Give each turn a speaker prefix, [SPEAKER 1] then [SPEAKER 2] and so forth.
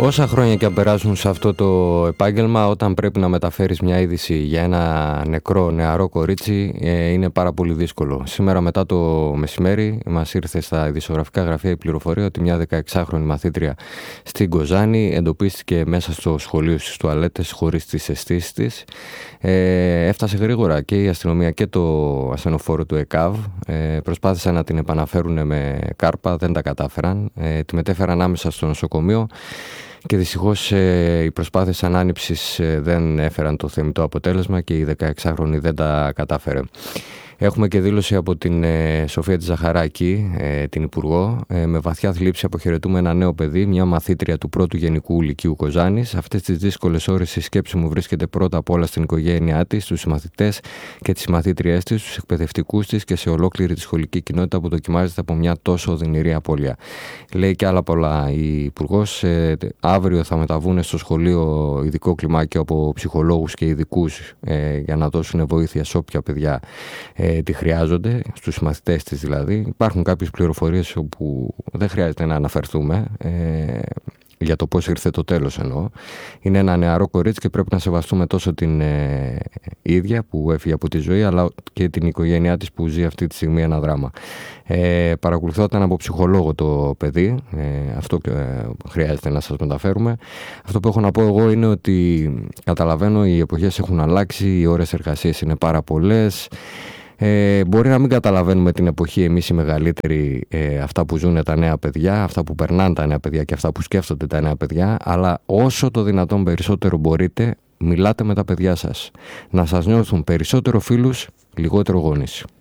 [SPEAKER 1] Όσα χρόνια και αν περάσουν σε αυτό το επάγγελμα, όταν πρέπει να μεταφέρεις μια είδηση για ένα νεκρό νεαρό κορίτσι, είναι πάρα πολύ δύσκολο. Σήμερα μετά το μεσημέρι μας ήρθε στα ειδησιογραφικά γραφεία η πληροφορία ότι μια 16χρονη μαθήτρια στην Κοζάνη εντοπίστηκε μέσα στο σχολείο στις τουαλέτες χωρίς τις αισθήσεις της. Έφτασε γρήγορα και η αστυνομία και το ασθενοφόρο του ΕΚΑΒ. Προσπάθησαν να την επαναφέρουν με κάρπα, δεν τα κατάφεραν. Τη μετέφεραν άμεσα στο νοσοκομείο. Και δυστυχώς οι προσπάθειες ανάνυψης δεν έφεραν το θεμιτό αποτέλεσμα και η 16χρονη δεν τα κατάφερε. Έχουμε και δήλωση από την Σοφία τη Ζαχαράκη, την Υπουργό. Με βαθιά θλίψη αποχαιρετούμε ένα νέο παιδί, μια μαθήτρια του πρώτου Γενικού Λυκείου Κοζάνης. Αυτές τις δύσκολες ώρες η σκέψη μου βρίσκεται πρώτα απ' όλα στην οικογένειά της, στους συμμαθητές και τις μαθήτριές της, στους εκπαιδευτικούς της και σε ολόκληρη τη σχολική κοινότητα που δοκιμάζεται από μια τόσο οδυνηρή απώλεια. Λέει και άλλα πολλά η Υπουργός. Αύριο θα μεταβούν στο σχολείο ειδικό κλιμάκιο από ψυχολόγους και ειδικούς για να δώσουν βοήθεια σε όποια παιδιά τι χρειάζονται, στους συμμαθητές της δηλαδή. Υπάρχουν κάποιες πληροφορίες όπου δεν χρειάζεται να αναφερθούμε για το πώς ήρθε το τέλος εννοώ. Είναι ένα νεαρό κορίτσι και πρέπει να σεβαστούμε τόσο την ίδια που έφυγε από τη ζωή, αλλά και την οικογένειά της που ζει αυτή τη στιγμή ένα δράμα. Παρακολουθόταν από ψυχολόγο το παιδί, αυτό χρειάζεται να σας μεταφέρουμε. Αυτό που έχω να πω εγώ είναι ότι καταλαβαίνω οι εποχές έχουν αλλάξει, οι ώρες εργασίας είναι πάρα πολλές. Μπορεί να μην καταλαβαίνουμε την εποχή εμείς οι μεγαλύτεροι αυτά που ζουν τα νέα παιδιά, αυτά που περνάνε τα νέα παιδιά και αυτά που σκέφτονται τα νέα παιδιά, αλλά όσο το δυνατόν περισσότερο μπορείτε, μιλάτε με τα παιδιά σας. Να σας νιώθουν περισσότερο φίλους, λιγότερο γονείς.